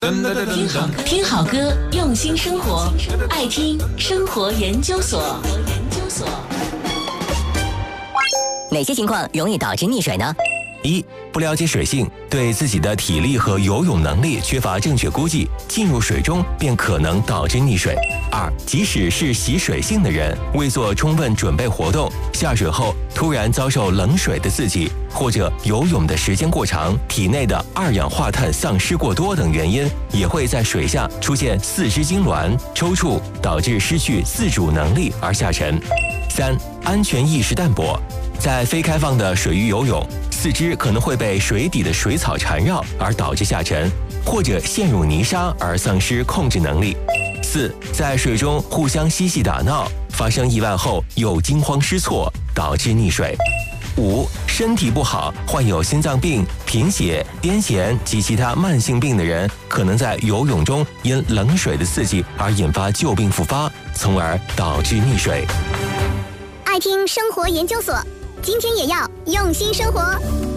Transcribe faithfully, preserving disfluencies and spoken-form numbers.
听好听好歌，用心生活，爱听生活研究所。 哪些情况容易导致溺水呢？ 一、不了解水性，对自己的体力和游泳能力缺乏正确估计，进入水中便可能导致溺水。二、即使是习水性的人，未做充分准备活动，下水后突然遭受冷水的刺激，或者游泳的时间过长，体内的二氧化碳丧失过多等原因，也会在水下出现四肢痉挛、抽搐，导致失去自主能力而下沉。三、安全意识淡薄，在非开放的水域游泳，四肢可能会被水底的水草缠绕而导致下沉，或者陷入泥沙而丧失控制能力。四、在水中互相嬉戏打闹，发生意外后又惊慌失措，导致溺水。五、身体不好，患有心脏病、贫血、癫痫及其他慢性病的人，可能在游泳中因冷水的刺激而引发旧病复发，从而导致溺水。 爱听生活研究所，今天也要用心生活。